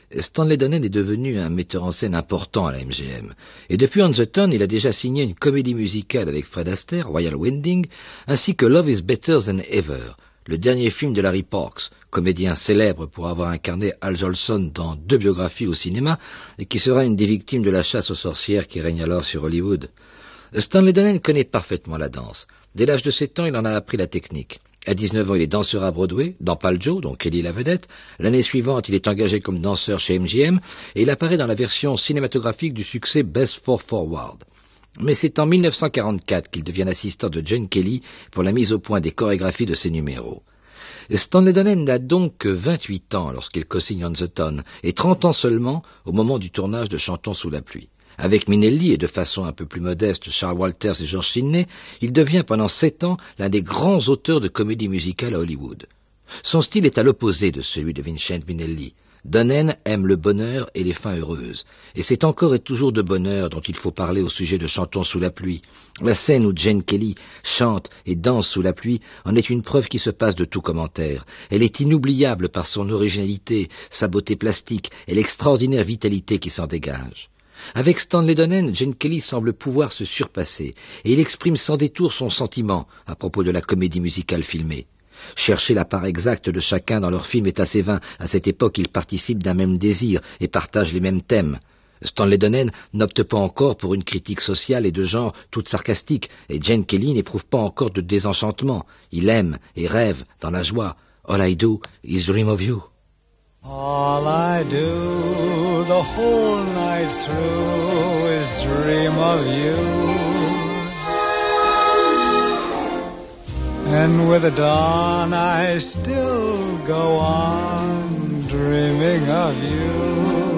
Stanley Donen est devenu un metteur en scène important à la MGM. Et depuis On the Town, il a déjà signé une comédie musicale avec Fred Astaire, Royal Wedding, ainsi que Love is Better Than Ever, le dernier film de Larry Parks, comédien célèbre pour avoir incarné Al Jolson dans 2 biographies au cinéma et qui sera une des victimes de la chasse aux sorcières qui règne alors sur Hollywood. Stanley Donen connaît parfaitement la danse. Dès l'âge de 7 ans, il en a appris la technique. À 19 ans, il est danseur à Broadway, dans Pal Joe, dont Kelly la vedette. L'année suivante, il est engagé comme danseur chez MGM et il apparaît dans la version cinématographique du succès Best Foot Forward. Mais c'est en 1944 qu'il devient assistant de Gene Kelly pour la mise au point des chorégraphies de ses numéros. Stanley Donen n'a donc que 28 ans lorsqu'il co-signe On the Town et 30 ans seulement au moment du tournage de Chantons sous la pluie. Avec Minelli et de façon un peu plus modeste Charles Walters et George Sidney, il devient pendant 7 ans l'un des grands auteurs de comédies musicales à Hollywood. Son style est à l'opposé de celui de Vincent Minnelli. Donen aime le bonheur et les fins heureuses, et c'est encore et toujours de bonheur dont il faut parler au sujet de Chantons sous la pluie. La scène où Gene Kelly chante et danse sous la pluie en est une preuve qui se passe de tout commentaire. Elle est inoubliable par son originalité, sa beauté plastique et l'extraordinaire vitalité qui s'en dégage. Avec Stanley Donen, Gene Kelly semble pouvoir se surpasser, et il exprime sans détour son sentiment à propos de la comédie musicale filmée. Chercher la part exacte de chacun dans leur film est assez vain. À cette époque, ils participent d'un même désir et partagent les mêmes thèmes. Stanley Donen n'opte pas encore pour une critique sociale et de genre toute sarcastique, et Gene Kelly n'éprouve pas encore de désenchantement. Il aime et rêve dans la joie. All I do is dream of you. All I do the whole night through is dream of you. And with the dawn I still go on dreaming of you.